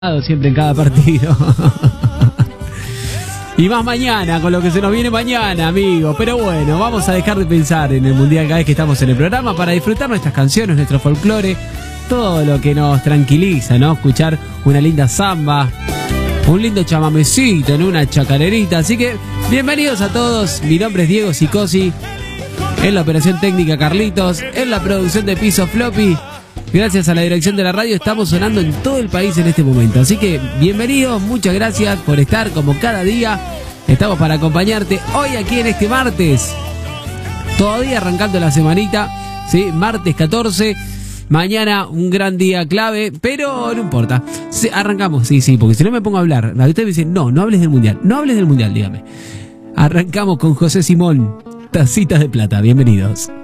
Siempre en cada partido. Y más mañana, con lo que se nos viene mañana, amigos. Pero bueno, vamos a dejar de pensar en el Mundial cada vez que estamos en el programa para disfrutar nuestras canciones, nuestro folclore, todo lo que nos tranquiliza, ¿no? Escuchar una linda samba, un lindo chamamecito, en una chacarerita. Así que, bienvenidos a todos. Mi nombre es Diego Sicosi. En la operación técnica Carlitos. En la producción de Piso Floppy. Gracias a la dirección de la radio estamos sonando en todo el país en este momento. Así que bienvenidos, muchas gracias por estar como cada día. Estamos para acompañarte hoy aquí en este martes. Todavía arrancando la semanita, ¿sí? Martes 14. Mañana un gran día clave, pero no importa. Arrancamos, sí, porque si no me pongo a hablar. Ustedes me dicen, no hables del Mundial. No hables del Mundial, dígame. Arrancamos con José Simón, Tacitas de Plata. Bienvenidos.